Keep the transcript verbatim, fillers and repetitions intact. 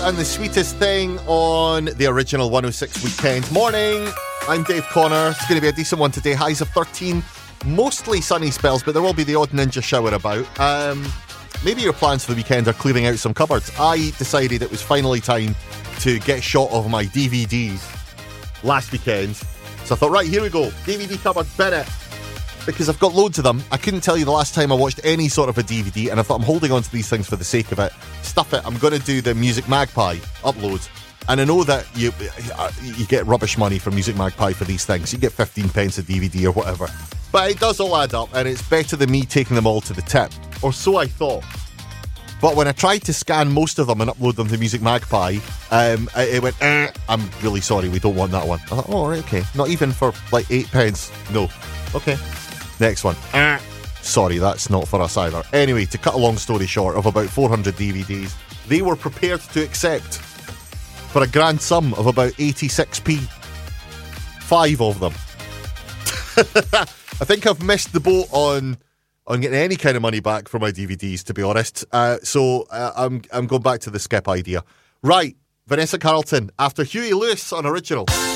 And the sweetest thing on the original one oh six weekend morning. I'm Dave Connor. It's going to be a decent one today. Highs of thirteen, mostly sunny spells, but there will be the odd ninja shower about. Um, maybe your plans for the weekend are clearing out some cupboards. I decided it was finally time to get shot of my D V Ds last weekend. So I thought, right, here we go. D V D cupboard, bin it. Because I've got loads of them. I couldn't tell you the last time I watched any sort of a D V D, and I thought I'm holding on to these things for the sake of it. Stuff it. I'm going to do the Music Magpie upload. And I know that you you get rubbish money from Music Magpie for these things. You get fifteen pence a D V D or whatever. But it does all add up, and it's better than me taking them all to the tip. Or so I thought. But when I tried to scan most of them and upload them to Music Magpie, um, it went, eh, I'm really sorry, we don't want that one. I thought, oh, right, okay. Not even for like eight pence. No. Okay. Next one. Eh, sorry, that's not for us either. Anyway, to cut a long story short, of about four hundred D V Ds, they were prepared to accept for a grand sum of about eighty-six p. Five of them. I think I've missed the boat on on getting any kind of money back for my D V Ds, to be honest. Uh, so uh, I'm I'm going back to the skip idea. Right, Vanessa Carlton after Huey Lewis on Original.